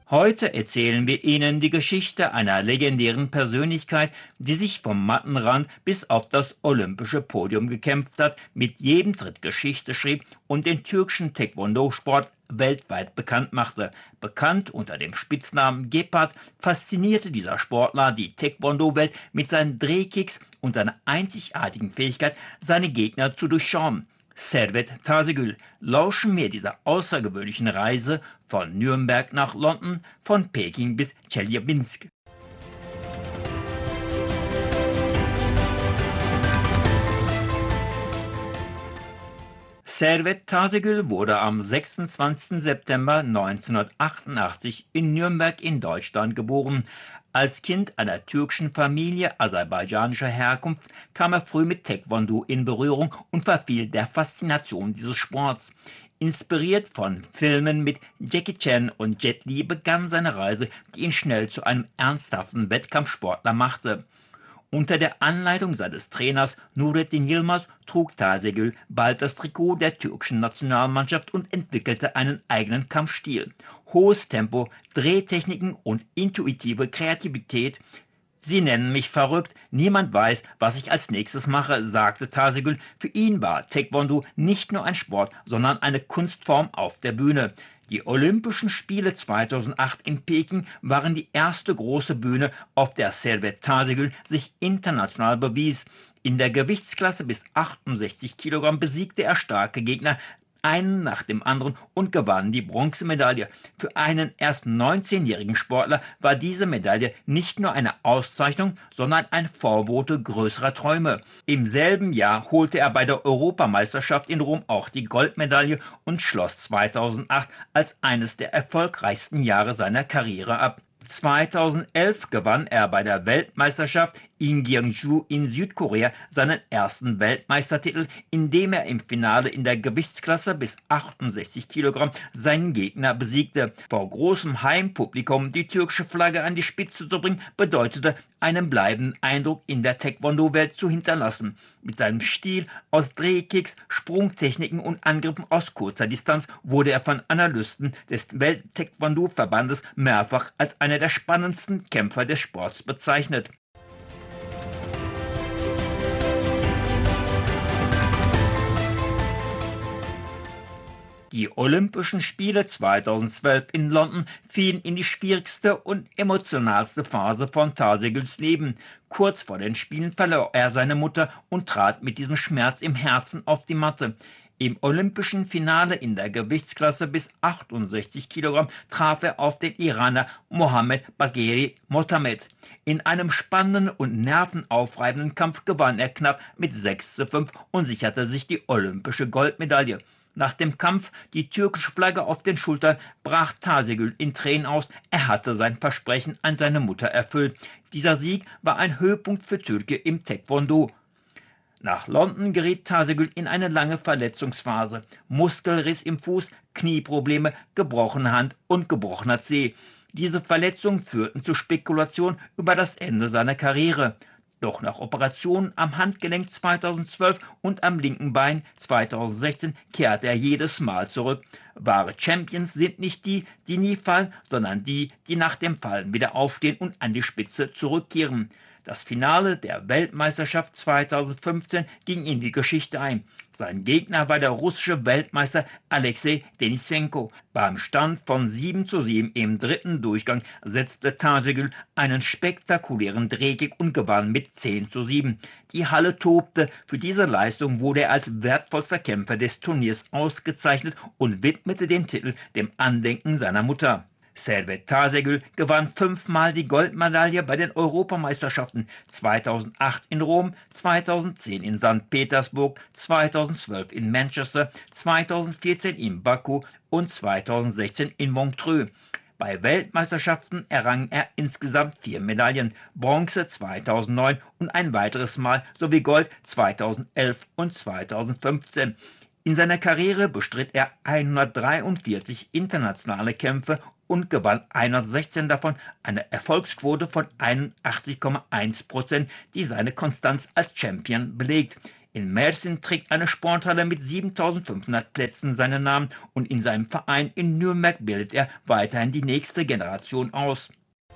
Heute erzählen wir Ihnen die Geschichte einer legendären Persönlichkeit, die sich vom Mattenrand bis auf das olympische Podium gekämpft hat, mit jedem Tritt Geschichte schrieb und den türkischen Taekwondo-Sport weltweit bekannt machte. Bekannt unter dem Spitznamen Gepard, faszinierte dieser Sportler die Taekwondo-Welt mit seinen Drehkicks und seiner einzigartigen Fähigkeit, seine Gegner zu durchschauen. Servet Tazegül, lauschen wir dieser außergewöhnlichen Reise von Nürnberg nach London, von Peking bis Tscheljabinsk. Servet Tazegül wurde am 26. September 1988 in Nürnberg in Deutschland geboren. Als Kind einer türkischen Familie aserbaidschanischer Herkunft kam er früh mit Taekwondo in Berührung und verfiel der Faszination dieses Sports. Inspiriert von Filmen mit Jackie Chan und Jet Li begann seine Reise, die ihn schnell zu einem ernsthaften Wettkampfsportler machte. Unter der Anleitung seines Trainers Nurettin Yilmaz trug Tazegül bald das Trikot der türkischen Nationalmannschaft und entwickelte einen eigenen Kampfstil. Hohes Tempo, Drehtechniken und intuitive Kreativität. Sie nennen mich verrückt, niemand weiß, was ich als nächstes mache, sagte Tazegül. Für ihn war Taekwondo nicht nur ein Sport, sondern eine Kunstform auf der Bühne. Die Olympischen Spiele 2008 in Peking waren die erste große Bühne, auf der Servet Tazegül sich international bewies. In der Gewichtsklasse bis 68 Kilogramm besiegte er starke Gegner, einen nach dem anderen, und gewann die Bronzemedaille. Für einen erst 19-jährigen Sportler war diese Medaille nicht nur eine Auszeichnung, sondern ein Vorbote größerer Träume. Im selben Jahr holte er bei der Europameisterschaft in Rom auch die Goldmedaille und schloss 2008 als eines der erfolgreichsten Jahre seiner Karriere ab. 2011 gewann er bei der Weltmeisterschaft in Gyeongju in Südkorea seinen ersten Weltmeistertitel, indem er im Finale in der Gewichtsklasse bis 68 Kilogramm seinen Gegner besiegte. Vor großem Heimpublikum die türkische Flagge an die Spitze zu bringen, bedeutete, einen bleibenden Eindruck in der Taekwondo-Welt zu hinterlassen. Mit seinem Stil aus Drehkicks, Sprungtechniken und Angriffen aus kurzer Distanz wurde er von Analysten des Welt-Taekwondo-Verbandes mehrfach als einer der spannendsten Kämpfer des Sports bezeichnet. Die Olympischen Spiele 2012 in London fielen in die schwierigste und emotionalste Phase von Tazegüls Leben. Kurz vor den Spielen verlor er seine Mutter und trat mit diesem Schmerz im Herzen auf die Matte. Im olympischen Finale in der Gewichtsklasse bis 68 Kilogramm traf er auf den Iraner Mohammed Bagheri Motammed. In einem spannenden und nervenaufreibenden Kampf gewann er knapp mit 6:5 und sicherte sich die olympische Goldmedaille. Nach dem Kampf, die türkische Flagge auf den Schultern, brach Tazegül in Tränen aus. Er hatte sein Versprechen an seine Mutter erfüllt. Dieser Sieg war ein Höhepunkt für Türke im Taekwondo. Nach London geriet Tazegül in eine lange Verletzungsphase. Muskelriss im Fuß, Knieprobleme, gebrochene Hand und gebrochener Zeh. Diese Verletzungen führten zu Spekulationen über das Ende seiner Karriere. Doch nach Operationen am Handgelenk 2012 und am linken Bein 2016 kehrte er jedes Mal zurück. Wahre Champions sind nicht die, die nie fallen, sondern die, die nach dem Fallen wieder aufstehen und an die Spitze zurückkehren. Das Finale der Weltmeisterschaft 2015 ging in die Geschichte ein. Sein Gegner war der russische Weltmeister Alexei Denisenko. Beim Stand von 7:7 im dritten Durchgang setzte Tazegül einen spektakulären Drehkick und gewann mit 10:7. Die Halle tobte. Für diese Leistung wurde er als wertvollster Kämpfer des Turniers ausgezeichnet und widmete den Titel dem Andenken seiner Mutter. Servet Tazegül gewann 5-mal die Goldmedaille bei den Europameisterschaften 2008 in Rom, 2010 in St. Petersburg, 2012 in Manchester, 2014 in Baku und 2016 in Montreux. Bei Weltmeisterschaften errang er insgesamt 4 Medaillen, Bronze 2009 und ein weiteres Mal sowie Gold 2011 und 2015. In seiner Karriere bestritt er 143 internationale Kämpfe und gewann 116 davon, eine Erfolgsquote von 81,1%, die seine Konstanz als Champion belegt. In Mersin trägt eine Sporthalle mit 7.500 Plätzen seinen Namen und in seinem Verein in Nürnberg bildet er weiterhin die nächste Generation aus.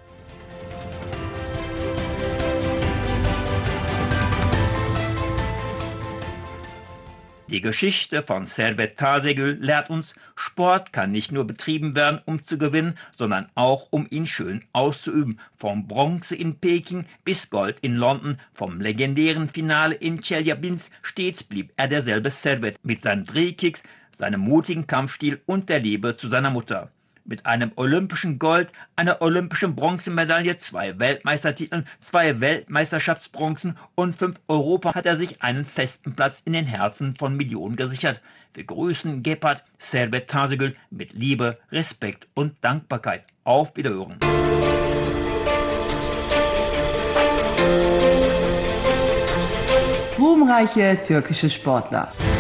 Die Geschichte von Servet Tarzegül lehrt uns, Sport kann nicht nur betrieben werden, um zu gewinnen, sondern auch, um ihn schön auszuüben. Vom Bronze in Peking bis Gold in London, vom legendären Finale in Chelyabinsk, stets blieb er derselbe Servet mit seinen Drehkicks, seinem mutigen Kampfstil und der Liebe zu seiner Mutter. Mit einem olympischen Gold, einer olympischen Bronzemedaille, 2 Weltmeistertiteln, 2 Weltmeisterschaftsbronzen und 5 Europa hat er sich einen festen Platz in den Herzen von Millionen gesichert. Wir grüßen Gebhard Servet Tarzegül mit Liebe, Respekt und Dankbarkeit. Auf Wiederhören. Ruhmreiche türkische Sportler.